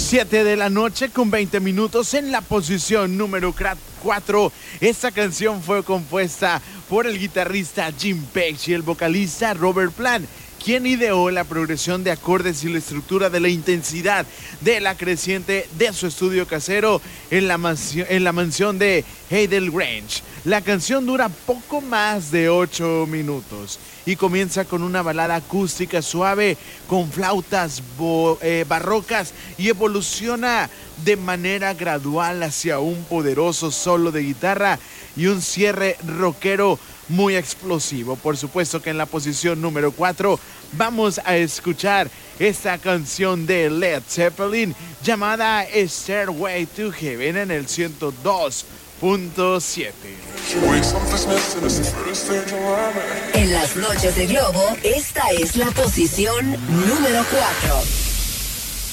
7 de la noche con 20 minutos en la posición número 4. Esta canción fue compuesta por el guitarrista Jim Page y el vocalista Robert Plant, quien ideó la progresión de acordes y la estructura de la intensidad de la creciente de su estudio casero en la mansión de Heidel Grange. La canción dura poco más de 8 minutos y comienza con una balada acústica suave con flautas barrocas y evoluciona de manera gradual hacia un poderoso solo de guitarra y un cierre rockero muy explosivo. Por supuesto que en la posición número 4 vamos a escuchar esta canción de Led Zeppelin llamada Stairway to Heaven en el 102.7. En las noches de Globo, esta es la posición número 4.